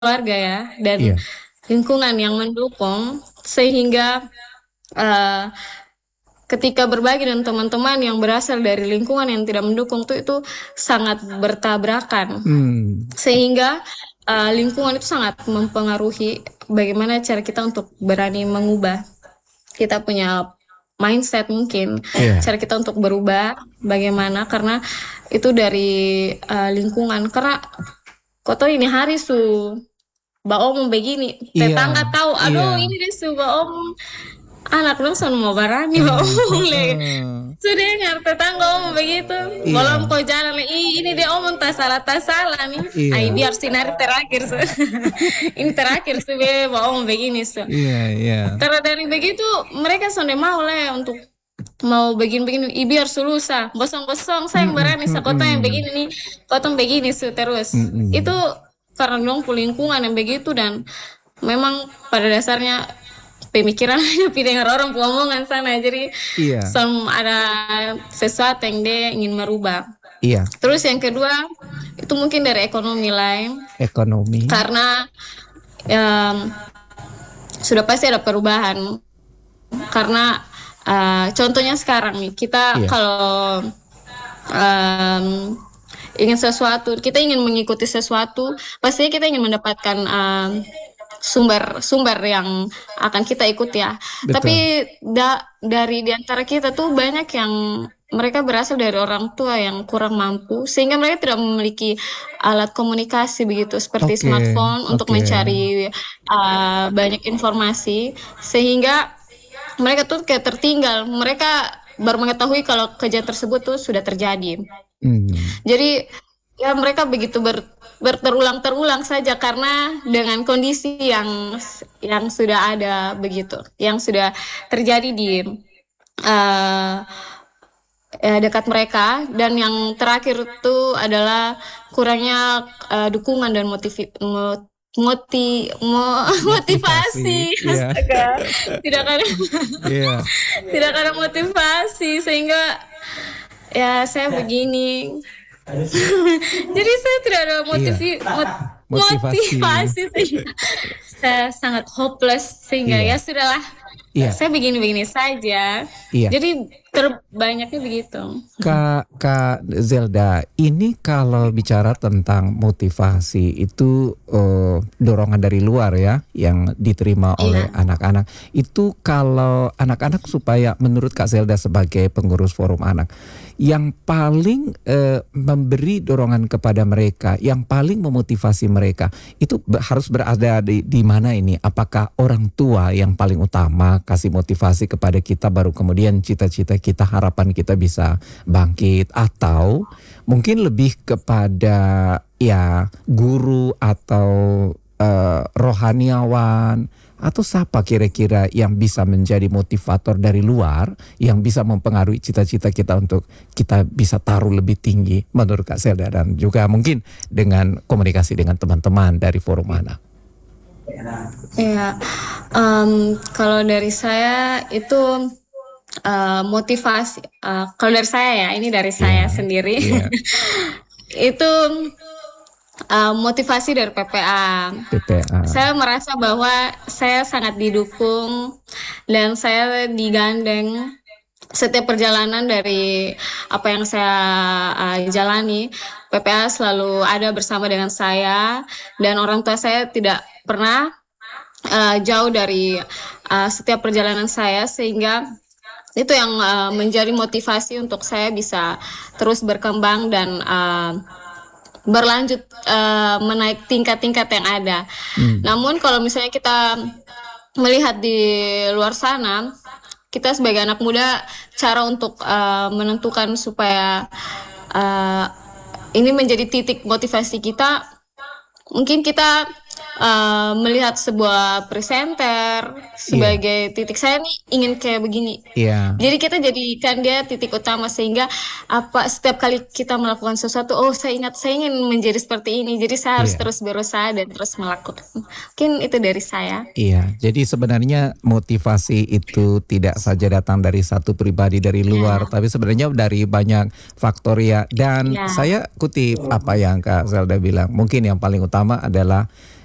keluarga ya, dan Iya. lingkungan yang mendukung, sehingga eh, ketika berbagi dengan teman-teman yang berasal dari lingkungan yang tidak mendukung tuh itu sangat bertabrakan, Hmm. sehingga lingkungan itu sangat mempengaruhi bagaimana cara kita untuk berani mengubah kita punya mindset, mungkin Iya. cara kita untuk berubah bagaimana, karena itu dari lingkungan. Karena kotor ini hari su Mbak Om begini, Iya. tetangga tahu, Iya. aduh ini deh su Mbak Om, anak dong son mau barani Mbak Hmm. Om le. Hmm. Sudah dengar tetangga Om begitu, belum Iya. kau jalan le, ini dia Om tak salah nih. Ay Iya. biar sinar terakhir su. Ini terakhir su be Mbak Om begini su. Iya. Iya. Karena dari begitu mereka sonde mau lah untuk mau begini-begini, biar sulusa bosong-bosong saya yang berani sekota yang begini nih, kotong begini su terus. Itu karena dong lingkungan yang begitu, dan memang pada dasarnya pemikiran tapi dengar orang omongan sana, jadi Iya. ada sesuatu yang dia ingin merubah. Iya. Terus yang kedua itu mungkin dari ekonomi lain, Ekonomi. karena em, sudah pasti ada perubahan. Karena contohnya sekarang nih kita Iya. kalau em, ingin sesuatu, kita ingin mengikuti sesuatu, pastinya kita ingin mendapatkan sumber-sumber yang akan kita ikuti ya. Betul. Tapi dari diantara kita tuh banyak yang mereka berasal dari orang tua yang kurang mampu, sehingga mereka tidak memiliki alat komunikasi begitu seperti Oke. smartphone untuk Oke. mencari banyak informasi, sehingga mereka tuh kayak tertinggal. Mereka baru mengetahui kalau kejadian tersebut tuh sudah terjadi. Hmm. Jadi ya mereka begitu terulang saja, karena dengan kondisi yang sudah ada begitu, yang sudah terjadi di dekat mereka. Dan yang terakhir itu adalah kurangnya dukungan dan motivasi. Iya. Astaga. Tidak ada Iya. tidak ada motivasi, sehingga ya saya begini. Jadi saya tidak ada Motivasi. motivasi, sehingga saya sangat hopeless, sehingga Iya. ya sudahlah, Iya. saya begini-begini saja. Iya. Jadi terbanyaknya begitu. Kak Zelda, ini kalau bicara tentang motivasi itu dorongan dari luar ya, yang diterima oleh Iya. anak-anak. Itu kalau anak-anak, supaya menurut Kak Zelda sebagai pengurus forum anak, yang paling memberi dorongan kepada mereka, yang paling memotivasi mereka, itu harus berada di mana ini? Apakah orang tua yang paling utama kasih motivasi kepada kita, baru kemudian cita-cita kita, harapan kita bisa bangkit, atau mungkin lebih kepada ya guru atau rohaniawan, atau siapa kira-kira yang bisa menjadi motivator dari luar yang bisa mempengaruhi cita-cita kita untuk kita bisa taruh lebih tinggi menurut Kak Zelda, dan juga mungkin dengan komunikasi dengan teman-teman dari forum anak. Ya, kalau dari saya itu motivasi. Kalau dari saya ya, ini dari saya sendiri. Iya. Itu motivasi dari PPA. PPA. Saya merasa bahwa saya sangat didukung dan saya digandeng setiap perjalanan dari apa yang saya jalani. PPA selalu ada bersama dengan saya, dan orang tua saya tidak pernah jauh dari setiap perjalanan saya, sehingga itu yang menjadi motivasi untuk saya bisa terus berkembang dan berlanjut menaik tingkat-tingkat yang ada. Namun kalau misalnya kita melihat di luar sana, kita sebagai anak muda, cara untuk menentukan supaya ini menjadi titik motivasi kita, mungkin kita melihat sebuah presenter sebagai titik, saya nih ingin kayak begini. Iya. Jadi kita jadikan dia titik utama, sehingga setiap kali kita melakukan sesuatu, oh saya ingat saya ingin menjadi seperti ini, jadi saya harus Iya. terus berusaha dan terus melakukan. Mungkin itu dari saya. Iya, jadi sebenarnya motivasi itu tidak saja datang dari satu pribadi dari luar, tapi sebenarnya dari banyak faktor ya. Dan Ya. saya kutip apa yang Kak Zelda bilang, mungkin yang paling utama adalah